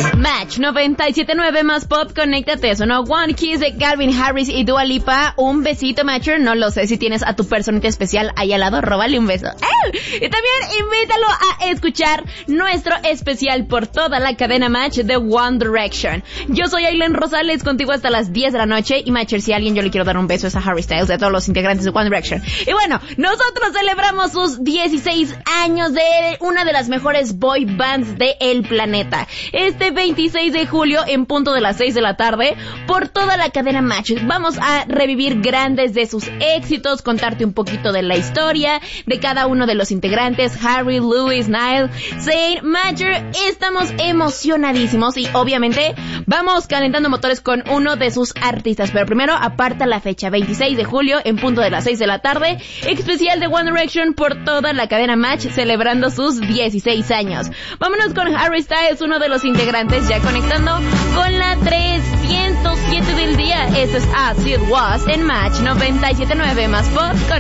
Match 97.9 más pop, conéctate. Sonó One Kiss de Calvin Harris y Dua Lipa. Un besito, Matcher. No lo sé, si tienes a tu personita especial ahí al lado, róbale un beso. Y también invítalo a escuchar nuestro especial por toda la cadena Match de One Direction. Yo soy Aileen Rosales, contigo hasta las 10 de la noche. Y Matcher, si a alguien yo le quiero dar un beso es a Harry Styles, de todos los integrantes de One Direction. Y bueno, nosotros celebramos sus 16 años de una de las mejores boy bands del planeta. Este 26 de julio en punto de las 6 de la tarde por toda la cadena Match. Vamos a revivir grandes de sus éxitos, contarte un poquito de la historia de cada uno de los integrantes, Harry, Louis, Niall, Zayn, Matcher. Estamos emocionadísimos y obviamente vamos calentando motores con uno de sus artistas, pero primero aparta la fecha, 26 de julio en punto de las 6 de la tarde, especial de One Direction por toda la cadena Match celebrando sus 16 años. Vámonos con Harry Styles, uno de los integrantes, ya conectando con la 307 del día. Esto es As It Was en Match 97.9 más pop con